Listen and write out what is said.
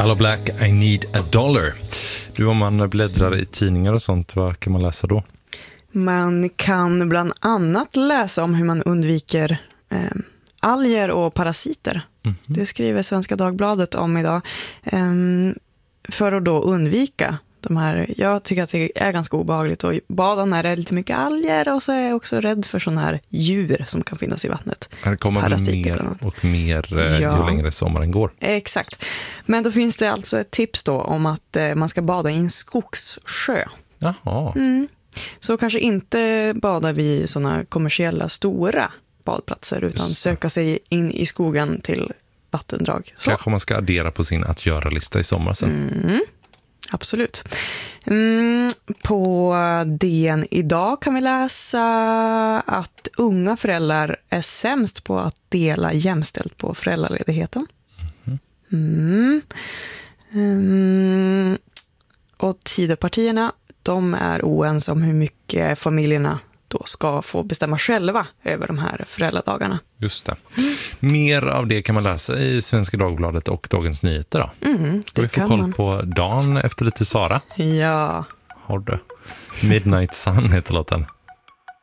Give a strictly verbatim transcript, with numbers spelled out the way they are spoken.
Aloe Blacc, I need a dollar. Du, om man bläddrar i tidningar och sånt, vad kan man läsa då? Man kan bland annat läsa om hur man undviker eh, alger och parasiter. Mm-hmm. Det skriver Svenska Dagbladet om idag. Eh, för att då undvika de här, jag tycker att det är ganska obehagligt att bada när det är lite mycket alger, och så är jag också rädd för sådana här djur som kan finnas i vattnet. Det kommer bli mer och mer eh, ja. ju längre sommaren går. Exakt. Men då finns det alltså ett tips då om att eh, man ska bada i en skogssjö. Jaha. Mm. Så kanske inte bada vid sådana kommersiella stora badplatser, utan söka sig in i skogen till vattendrag. Så. Kanske man ska addera på sin att göra-lista i sommar sen. Mm. Absolut. Mm, på D N idag kan vi läsa att unga föräldrar är sämst på att dela jämställt på föräldraledigheten. Mm. Mm. Och Tidöpartierna, de är oense om hur mycket familjerna då ska få bestämma själva över de här föräldradagarna. Just det. Mer av det kan man läsa i Svenska Dagbladet och Dagens Nyheter då. Mm, ska vi få koll man. på dagen efter lite Sara? Ja. Har du? Midnight Sun heter låten.